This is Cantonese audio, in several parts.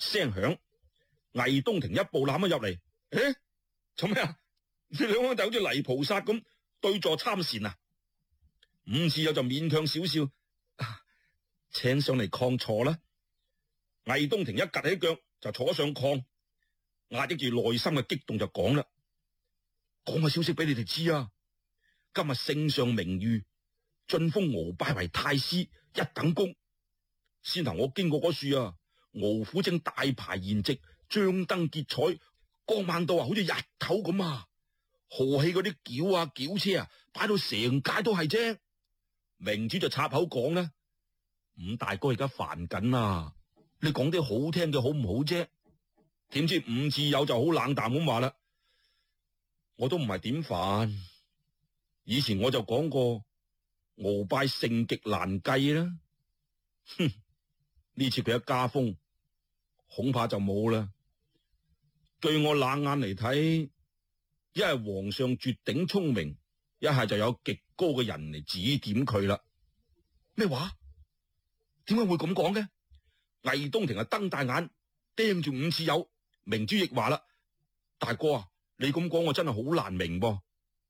聲響，魏東亭一步攬咗入嚟。誒，做咩啊？你兩兄弟好似泥菩薩咁對坐參禪啊？伍次友就勉強少少，請上嚟炕坐啦。魏東亭一趷起腳就坐上炕，壓抑住內心嘅激動就講啦：講個消息俾你哋知啊！今日聖上名譽晉封敖拜為太師一等功。先頭我經過嗰處啊，敖府正大排筵席，張燈結彩，光猛到好似日頭咁啊！賀喜嗰啲轎啊轎車啊，擺到成街都係啫。明珠就插口講啦：伍大哥而家煩緊啊，你講啲好聽嘅好唔好啫？點知伍次友就好冷淡咁話啦：我都唔係點煩，以前我就講過敖拜性極難計啦。哼，呢次佢一加風，恐怕就冇啦。據我冷眼嚟睇，一係皇上絕頂聰明，一係就有極高嘅人嚟指點佢啦。咩話？點解會咁講嘅？魏東亭啊瞪大眼盯住伍次友。明珠亦話啦：大哥啊，你咁講我真係好難明噃。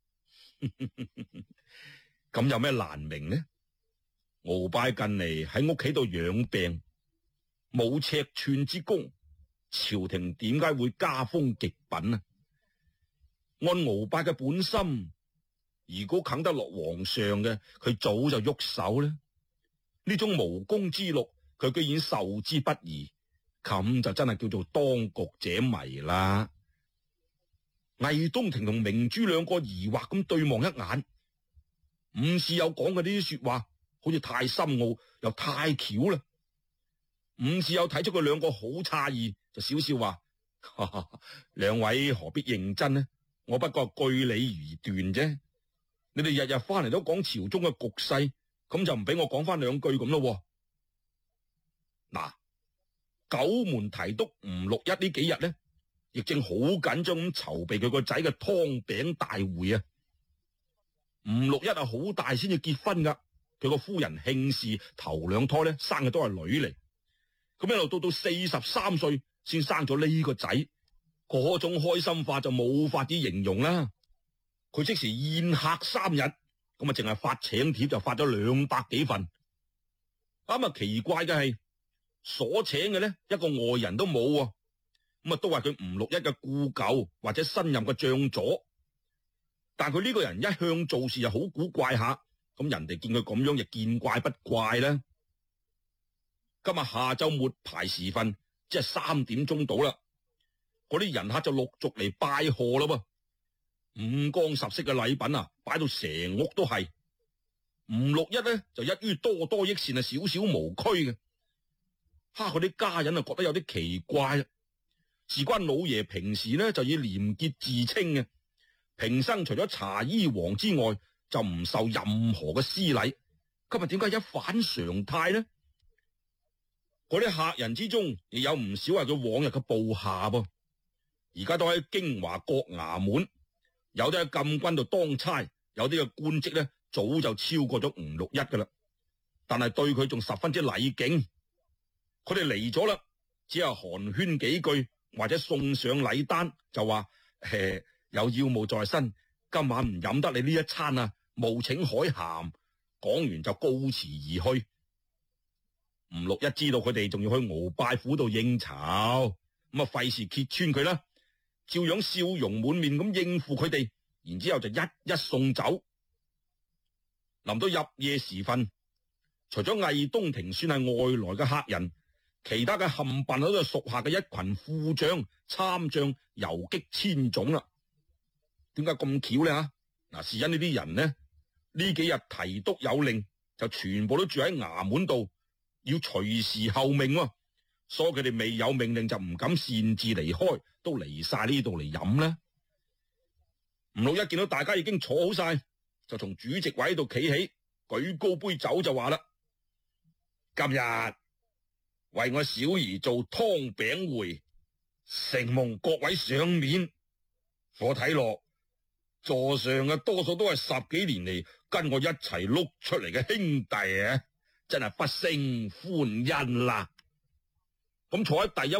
咁有咩難明呢？敖拜近嚟喺屋企度養病，冇尺寸之功，朝廷點解會加封極品啊？按敖拜嘅本心，如果啃得落皇上嘅，佢早就喐手啦。呢種無功之祿，佢居然受之不疑，咁就真係叫做當局者迷啦。魏東亭同明珠兩個疑惑咁對望一眼，伍次友講嘅呢啲說話，好似太深奧又太巧啦。伍次友睇出佢兩個好詫異，就笑笑話：兩位何必認真呢？我不過據理而斷啫。你哋日日翻嚟都講朝中嘅局勢，咁就唔俾我講翻兩句咁咯。嗱，九門提督吳六一呢幾日呢，亦正好緊張咁籌備佢個仔嘅湯餅大會啊。吳六一啊好大先至結婚噶，佢個夫人慶氏頭兩胎呢生嘅都係女嚟，咁一路到43歲先生咗呢個仔，嗰種開心法就冇法子形容啦。佢即時宴客3日，咁啊淨係發請帖就發咗200幾份。咁啊奇怪嘅係，所請嘅呢一個外人都冇，咁啊都係佢吳六一嘅故舊或者新任嘅將佐。但佢呢個人一向做事又好古怪下，咁人哋見佢咁樣亦見怪不怪啦。今日下晝末排時分，即係3點鐘到啦，嗰啲人客就陸續嚟拜賀啦噃。五光十色嘅禮品啊，擺到成屋都係。吳六一呢就一於多多益善啊，少少無拘嘅。嗰啲家人啊覺得有啲奇怪啦。事關老爺平時呢就以廉潔自稱嘅，平生除咗茶衣王之外就唔受任何嘅私禮。今日點解一反常態呢？嗰啲客人之中亦有唔少係佢往日嘅部下噃，而家都喺京華各衙門。有啲喺禁軍度當差，有啲嘅官職呢早就超過咗吳六一噶啦，但係對佢仲十分之禮敬。佢哋嚟咗啦，只係寒暄幾句或者送上禮單，就話有要務在身，今晚唔飲得你呢一餐啊，務請海涵。講完就告辭而去。吳六一知道佢哋仲要去敖拜府度應酬，咁啊費事揭穿佢啦。照樣笑容滿面咁應付佢哋，然之後就一一送走。臨到入夜時分，除咗魏東亭算係外來嘅客人，其他嘅冚唪唥都係屬下嘅一群副將、參將、游擊千種啦。點解咁巧呢？嗱，是因呢啲人呢幾日提督有令，就全部都住喺衙門度，要隨時候命喎。所以佢哋未有命令就唔敢擅自離開，都嚟晒呢度嚟飲啦。吳六一見到大家已經坐好晒，就從主席位度企起，舉高杯酒就話啦：今日為我小兒做湯餅會，承蒙各位賞面。我睇落座上嘅多數都係10幾年嚟跟我一齊碌出嚟嘅兄弟啊，真係不勝歡欣啦。咁坐喺第一